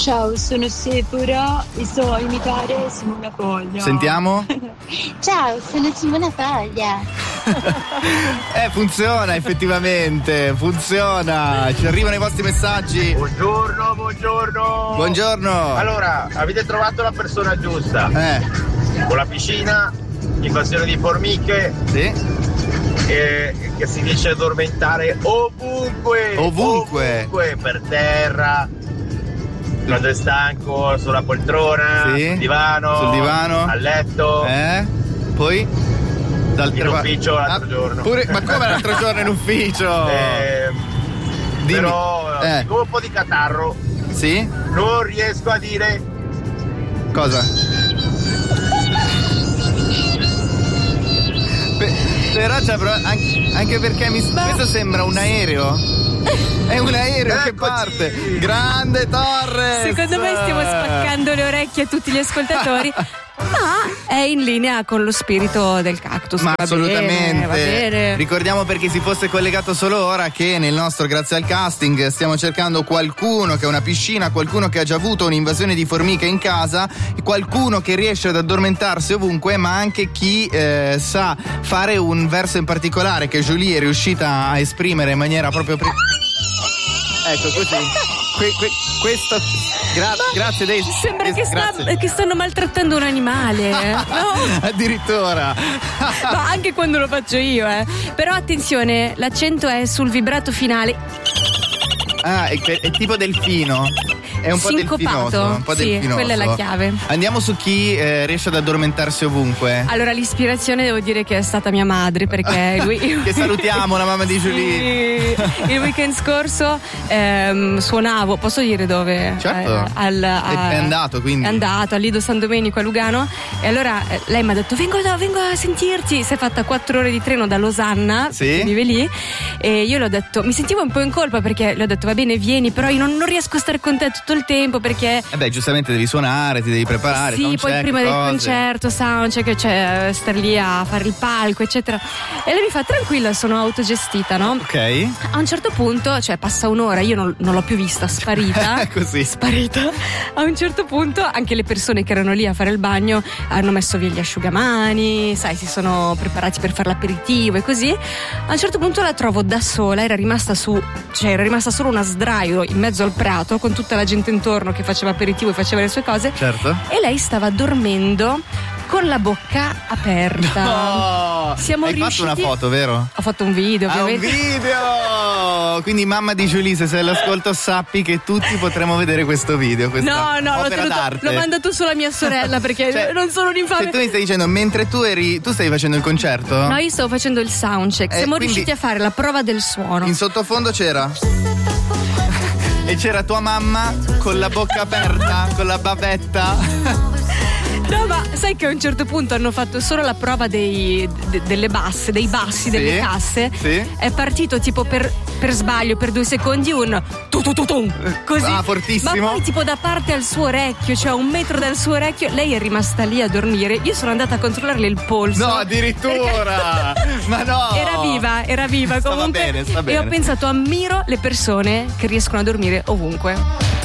Ciao, sono Sephora e so imitare Simona Foglia. Sentiamo? Ciao, sono Simona Foglia. Funziona effettivamente, funziona. Ci arrivano i vostri messaggi. Buongiorno. Buongiorno. Allora, avete trovato la persona giusta. Con la piscina, invasione di formiche. Sì. Che si riesce ad addormentare ovunque, per terra, quando è stanco, sulla poltrona, sì. sul divano, a letto. Poi? In ufficio l'altro giorno. Ma come l'altro giorno in ufficio? Però come un po' di catarro. Sì? Non riesco a dire. Cosa? Però anche perché questo sembra un aereo. È un aereo che parte. Grande Torres. Secondo me stiamo spaccando le orecchie a tutti gli ascoltatori. Ma è in linea con lo spirito del cactus. Ma va assolutamente. Va bene. Ricordiamo, per chi si fosse collegato solo ora, che nel nostro Grazie al Casting stiamo cercando qualcuno che ha una piscina, qualcuno che ha già avuto un'invasione di formiche in casa, qualcuno che riesce ad addormentarsi ovunque, ma anche chi sa fare un verso in particolare che Julie è riuscita a esprimere in maniera proprio ecco così. Questo grazie Daisy. Sembra che stanno maltrattando un animale. No? Addirittura. Ma anche quando lo faccio io, Però attenzione, l'accento è sul vibrato finale. È tipo delfino. È un po' delfinoso, un po' delfinoso. Quella è la chiave. Andiamo su chi riesce ad addormentarsi ovunque. Allora, l'ispirazione devo dire che è stata mia madre, perché lui che salutiamo, la mamma di Julie. Il weekend scorso suonavo, posso dire dove? Certo. È andato, quindi. È andato al Lido San Domenico a Lugano, e allora lei mi ha detto vengo a sentirti. Si è fatta 4 ore di treno da Losanna, che vive lì, e io le ho detto, mi sentivo un po' in colpa perché le ho detto va bene, vieni, però io non riesco a stare con te tutto il tempo, perché giustamente devi suonare, ti devi preparare. Sì, poi prima del concerto, soundcheck, cioè star lì a fare il palco, eccetera. E lei mi fa tranquilla, sono autogestita, no? Ok. A un certo punto, cioè passa un'ora, io non l'ho più vista, sparita. Così. Sparita. A un certo punto anche le persone che erano lì a fare il bagno hanno messo via gli asciugamani, sai, si sono preparati per fare l'aperitivo e così. A un certo punto la trovo da sola, era rimasta solo una sdraio in mezzo al prato con tutta la gente intorno che faceva aperitivo e faceva le sue cose. Certo. E lei stava dormendo con la bocca aperta. No! Siamo riusciti. Hai fatto una foto, vero? Ho fatto un video, ovviamente. Un video! Quindi mamma di Julie, se sei all'ascolto, sappi che tutti potremo vedere questo video. No, l'ho mandato solo a mia sorella perché non sono un'infame. Cioè, tu mi stai dicendo, mentre tu stavi facendo il concerto? No, io stavo facendo il soundcheck. Siamo riusciti a fare la prova del suono. In sottofondo c'era? E c'era tua mamma con la bocca aperta, con la bavetta. No, ma sai che a un certo punto hanno fatto solo la prova delle basse, dei bassi, delle casse. Sì. È partito tipo per sbaglio, per 2 secondi, un tu così. Fortissimo. Ma poi tipo da parte al suo orecchio, cioè 1 metro dal suo orecchio. Lei è rimasta lì a dormire. Io sono andata a controllarle il polso. No, addirittura. Ma no. Era viva comunque. Sta bene. E ho pensato, ammiro le persone che riescono a dormire ovunque.